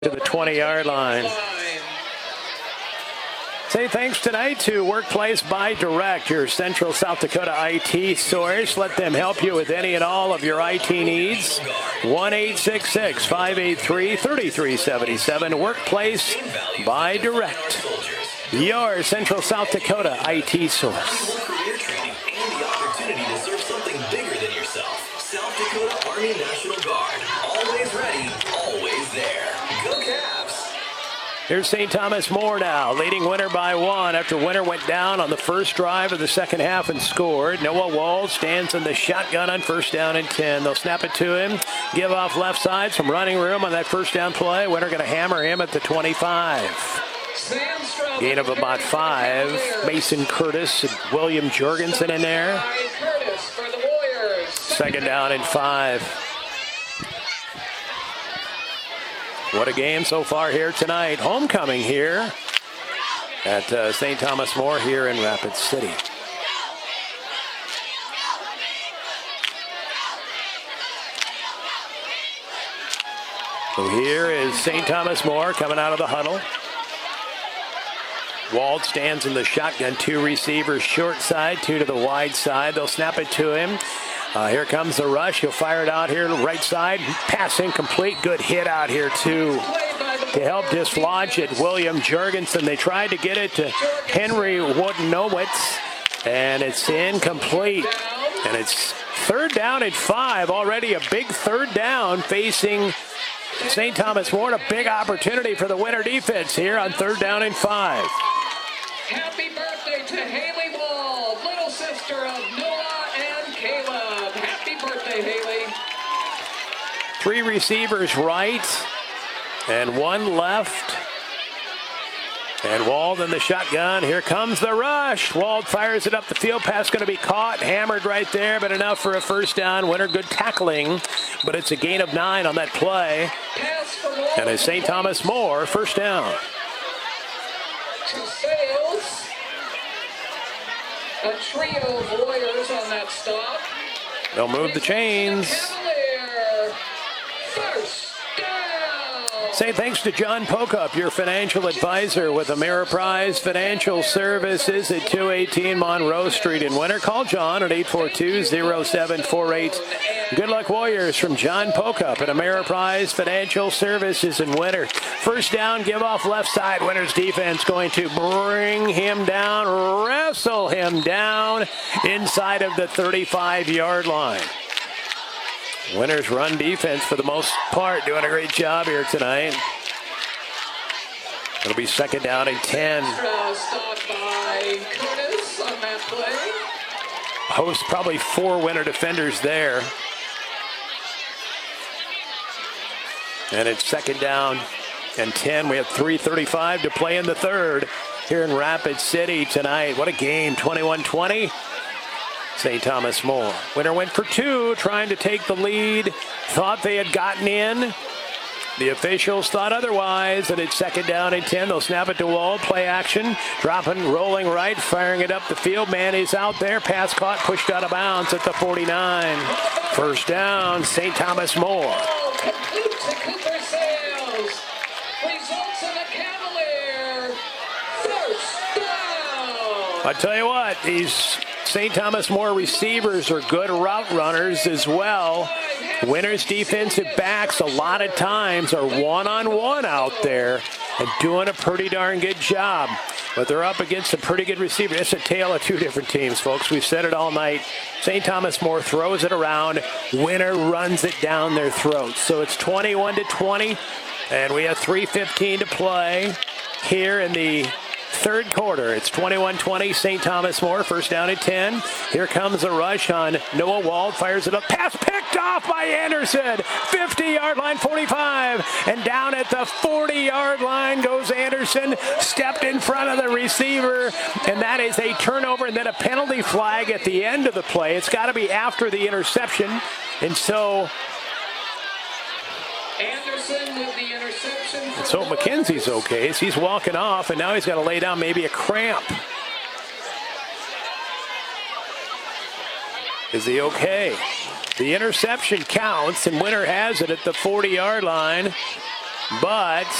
to the 20-yard line. Say thanks tonight to Workplace by Direct, your Central South Dakota IT source. Let them help you with any and all of your IT needs. 1-866-583-3377. Workplace by Direct, your Central South Dakota IT source. Career training and the opportunity to serve something bigger than yourself. South Dakota Army National Guard. Always ready, always there. Go Cavs! Here's St. Thomas More now, leading Winter by 1 after Winter went down on the first drive of the second half and scored. Noah Wald stands in the shotgun on first down and 10. They'll snap it to him, give off left side, some running room on that first down play. Winter going to hammer him at the 25. Gain of about 5. Mason Curtis and William Jorgensen in there. Second down and 5. What a game so far here tonight. Homecoming here at St. Thomas More here in Rapid City. So here is St. Thomas More coming out of the huddle. Wald stands in the shotgun. 2 receivers short side, 2 to the wide side. They'll snap it to him. Here comes the rush. He'll fire it out here to the right side. Pass incomplete. Good hit out here, too, to help dislodge it. William Jorgensen. They tried to get it to Henry Wodenowitz, and it's incomplete. And it's third down and 5. Already a big third down facing St. Thomas More. A big opportunity for the Winter defense here on third down and 5. Happy birthday to Haley Wall, little sister of Noah and Caleb. Happy birthday, Haley. 3 receivers right and 1 left. And Wald in the shotgun. Here comes the rush. Wald fires it up the field. Pass going to be caught, hammered right there, but enough for a first down. Winter good tackling, but it's a gain of 9 on that play. And a St. Thomas More first down. To Sales. A trio of Warriors on that stop. They'll move the chains. Cavalier. First down. Say thanks to John Pocup, your financial advisor with Ameriprise Financial Services at 218 Monroe Street in Winter. Call John at 842-0748. Good luck, Warriors, from John Pocup at Ameriprise Financial Services in Winter. First down, give off left side. Winter's defense going to bring him down, wrestle him down inside of the 35-yard line. Winter's run defense, for the most part, doing a great job here tonight. It'll be second down and 10. Stopped by Curtis on that play. Host probably 4 Winter defenders there. And it's second down and 10. We have 3:35 to play in the third here in Rapid City tonight. What a game, 21-20. St. Thomas More. Winter went for 2, trying to take the lead. Thought they had gotten in. The officials thought otherwise, and it's second down and 10. They'll snap it to Wald. Play action. Dropping, rolling right, firing it up the field. Man is out there. Pass caught, pushed out of bounds at the 49. First down, St. Thomas More. Complete to Cooper Sales. Results in a Cavalier. First down. I tell you what, these St. Thomas More receivers are good route runners as well. Winter's defensive backs a lot of times are one-on-one out there and doing a pretty darn good job. But they're up against a pretty good receiver. It's a tale of 2 different teams, folks. We've said it all night. St. Thomas More throws it around. Winter runs it down their throats. So it's 21-20, and we have 3:15 to play here in the third quarter. It's 21-20, St. Thomas More, first down at 10. Here comes a rush on Noah Wald, fires it up. Pass picked off by Anderson. 50-yard line, 45. And down at the 40-yard line goes Anderson. Stepped in front of the receiver. And that is a turnover and then a penalty flag at the end of the play. It's got to be after the interception. And so Anderson with the interception. So McKenzie's okay. So he's walking off, and now he's got to lay down maybe a cramp. Is he okay? The interception counts, and Winter has it at the 40-yard line. But